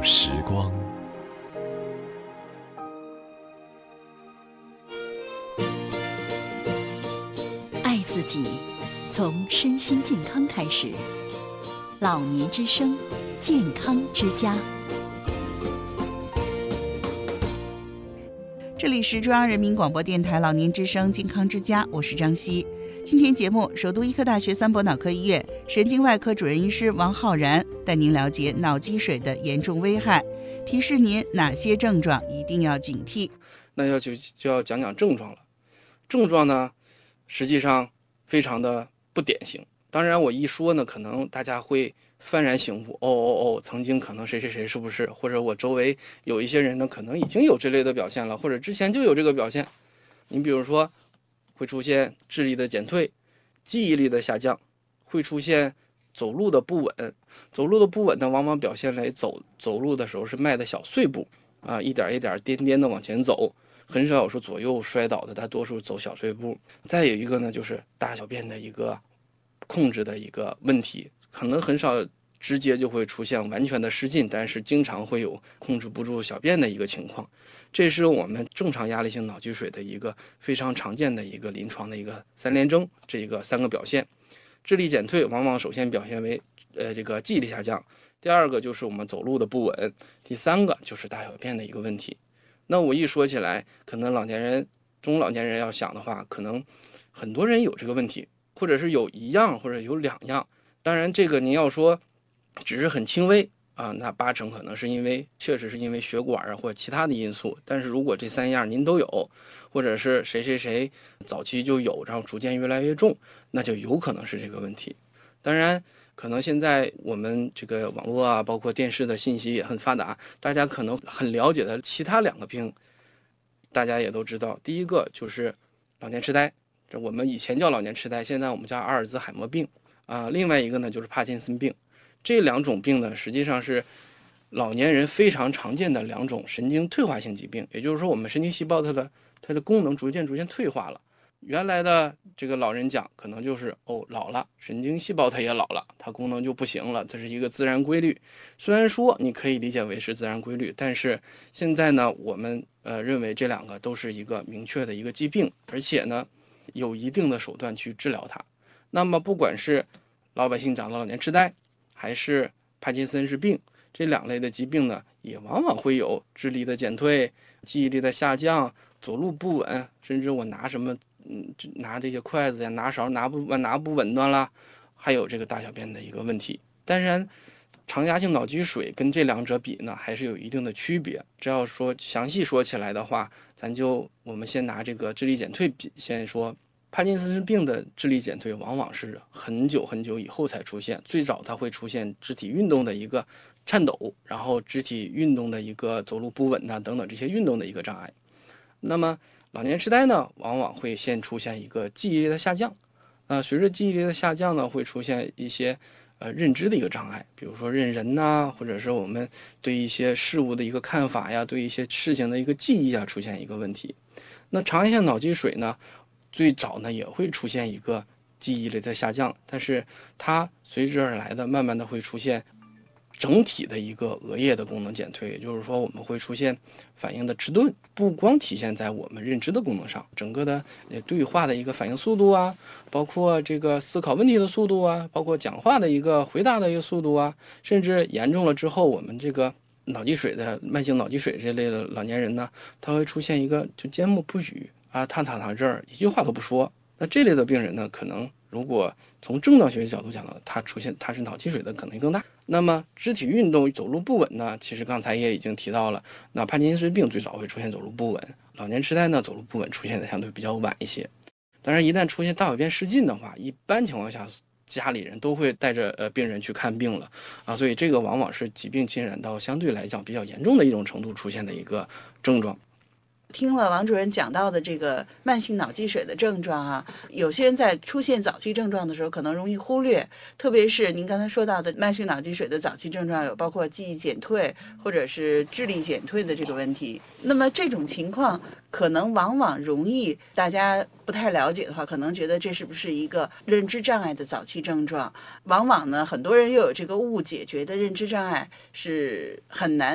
时光。 爱自己，从身心健康开始。老年之声，健康之家。 这里是中央人民广播电台老年之声健康之家，我是张希。今天节目，首都医科大学三博脑科医院神经外科主任医师王浩然带您了解脑积水的严重危害，提示您哪些症状一定要警惕。 那就要讲讲症状了。症状呢，实际上非常的不典型。当然我一说呢，可能大家会幡然醒悟，曾经可能谁谁谁是不是，或者我周围有一些人呢，可能已经有这类的表现了，或者之前就有这个表现。你比如说会出现智力的减退，记忆力的下降，会出现走路的不稳。走路的不稳呢，往往表现为走路的时候是迈的小碎步啊，一点一点颠颠的往前走，很少有说左右摔倒的，大多数走小碎步。再有一个呢，就是大小便的一个控制的一个问题，可能很少直接就会出现完全的失禁，但是经常会有控制不住小便的一个情况。这是我们正常压力性脑积水的一个非常常见的一个临床的一个三联征，这个三个表现。智力减退往往首先表现为这个记忆力下降，第二个就是我们走路的不稳，第三个就是大小便的一个问题。那我一说起来，可能中老年人要想的话，可能很多人有这个问题，或者是有一样或者有两样。当然这个您要说只是很轻微啊，那80%可能是确实是因为血管啊或者其他的因素。但是如果这3样您都有，或者是谁谁谁早期就有，然后逐渐越来越重，那就有可能是这个问题。当然可能现在我们这个网络啊，包括电视的信息也很发达，大家可能很了解的其他2个病大家也都知道。第一个就是老年痴呆，这我们以前叫老年痴呆，现在我们叫阿尔兹海默病啊。另外一个呢就是帕金森病。这2种病呢，实际上是老年人非常常见的2种神经退化性疾病。也就是说，我们神经细胞它的功能逐渐退化了。原来的这个老人讲，可能就是老了，神经细胞它也老了，它功能就不行了，这是一个自然规律。虽然说你可以理解为是自然规律，但是现在呢，我们认为这2个都是一个明确的一个疾病，而且呢有一定的手段去治疗它。那么不管是老百姓讲的老年痴呆，还是帕金森氏病，这2类的疾病呢，也往往会有智力的减退、记忆力的下降、走路不稳，甚至我拿这些筷子呀、拿勺拿不稳当了，还有这个大小便的一个问题。当然常压性脑积水跟这2者比呢，还是有一定的区别。这要说详细说起来的话，我们先拿这个智力减退比先说。帕金森病的智力减退往往是很久很久以后才出现，最早它会出现肢体运动的一个颤抖，然后肢体运动的一个走路不稳等等这些运动的一个障碍。那么老年痴呆呢，往往会先出现一个记忆力的下降，随着记忆力的下降呢，会出现一些认知的一个障碍，比如说认人呐，或者是我们对一些事物的一个看法呀，对一些事情的一个记忆啊，出现一个问题。那常压性脑积水呢，最早呢也会出现一个记忆力的下降，但是它随之而来的慢慢的会出现整体的一个额叶的功能减退，也就是说我们会出现反应的迟钝，不光体现在我们认知的功能上，整个的对话的一个反应速度啊，包括这个思考问题的速度啊，包括讲话的一个回答的一个速度啊，甚至严重了之后，我们这个脑积水的慢性脑积水这类的老年人呢，他会出现一个就缄默不语啊，躺这儿一句话都不说。那这类的病人呢，可能如果从症状学角度讲呢，他是脑积水的可能性更大。那么肢体运动走路不稳呢，其实刚才也已经提到了，那帕金森病最早会出现走路不稳，老年痴呆呢走路不稳出现的相对比较晚一些。当然一旦出现大小便失禁的话，一般情况下家里人都会带着病人去看病了啊，所以这个往往是疾病进展到相对来讲比较严重的一种程度出现的一个症状。 听了王主任讲到的这个慢性脑积水的症状啊，有些人在出现早期症状的时候可能容易忽略，特别是您刚才说到的慢性脑积水的早期症状有包括记忆减退或者是智力减退的这个问题。那么这种情况可能往往容易大家不太了解的话，可能觉得这是不是一个认知障碍的早期症状。往往呢很多人又有这个误解，觉得认知障碍是很难